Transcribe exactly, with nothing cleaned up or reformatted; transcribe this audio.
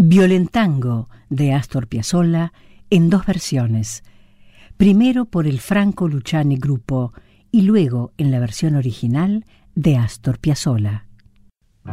Violentango de Astor Piazzolla en dos versiones, primero por el Franco Luciani Gruppo y luego en la versión original de Astor Piazzolla.